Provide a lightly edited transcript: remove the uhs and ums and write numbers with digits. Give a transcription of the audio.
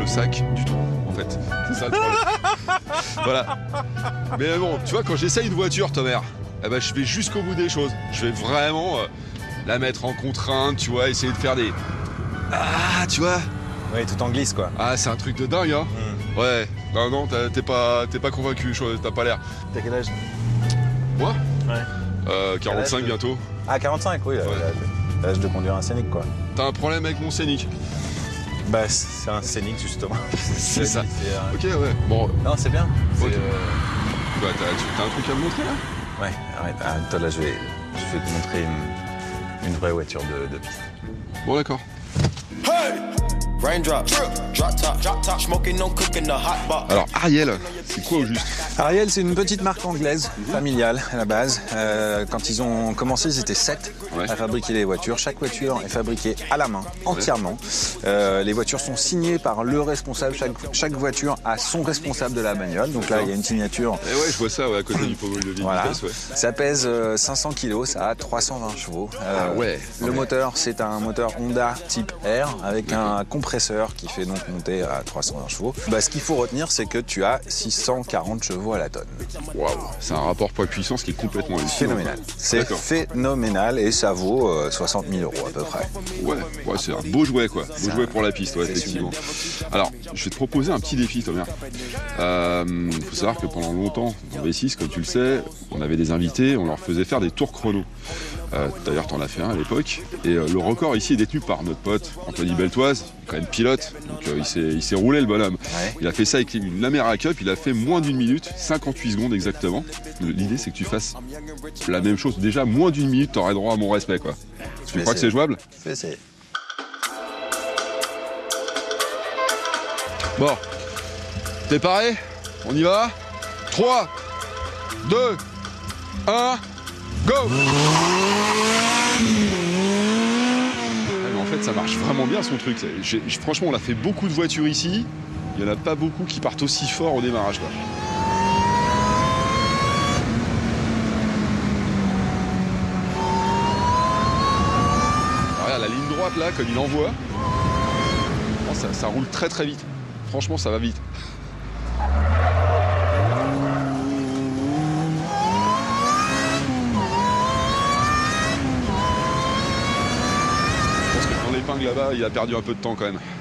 sac du tout, en fait. C'est ça le problème. Voilà. Mais bon, tu vois, quand j'essaye une voiture, Tomer, eh ben, je vais jusqu'au bout des choses. Je vais vraiment la mettre en contrainte, tu vois, essayer de faire des... Ah, tu vois. Oui, tout en glisse, quoi. Ah, c'est un truc de dingue, hein. Ouais. Non, t'es pas convaincu, t'as pas l'air. T'as quel âge? Moi? Ouais. 45 bientôt. Ah, 45, oui, l'âge de conduire un Scénic, quoi. T'as un problème avec mon Scénic? Bah, c'est un Scénic, justement. C'est ça. Ok, ouais. Bon. Non, c'est bien. Okay. Bah, t'as un truc à me montrer, là? Ouais, arrête. Toi, là, je vais te montrer une vraie voiture de piste. Bon, d'accord. Alors, Ariel, c'est quoi au juste? Ariel, c'est une petite marque anglaise, familiale à la base. Quand ils ont commencé, ils étaient 7 à fabriquer les voitures. Chaque voiture est fabriquée à la main, entièrement. Les voitures sont signées par le responsable. Chaque voiture a son responsable de la bagnole. Donc là, il y a une signature. Et ouais, je vois ça, à côté du pôle de vitesse. Voilà. Ouais. Ça pèse 500 kg, ça a 320 chevaux. Le moteur, c'est un moteur Honda type R avec un compresseur qui fait donc monter à 320 chevaux. Bah, ce qu'il faut retenir, c'est que tu as 640 chevaux à la tonne. Waouh, c'est un rapport poids-puissance qui est complètement phénoménal. C'est phénoménal et ça vaut 60 000 € à peu près. Ouais, c'est un beau jouet, quoi. Beau jouet pour la piste, ouais, effectivement. Alors, je vais te proposer un petit défi, Thomas. Faut savoir que pendant longtemps, en V6, comme tu le sais, on avait des invités, on leur faisait faire des tours chrono. D'ailleurs, t'en as fait un à l'époque. Et le record ici est détenu par notre pote Anthony Beltoise, quand même pilote. Donc il s'est roulé, le bonhomme. Ouais. Il a fait ça avec une Lamera Cup, il a fait moins d'1 minute, 58 secondes exactement. L'idée, c'est que tu fasses la même chose. Déjà, moins d'1 minute, t'aurais droit à mon respect, quoi. Tu crois que c'est jouable? C'est. Bon. T'es paré? On y va? 3, 2, 1... Go! En fait, ça marche vraiment bien son truc. Franchement, on a fait beaucoup de voitures ici. Il n'y en a pas beaucoup qui partent aussi fort au démarrage, quoi. Alors, regarde la ligne droite là, comme il envoie. Ça roule très très vite. Franchement, ça va vite. L'épingle là-bas, il a perdu un peu de temps quand même.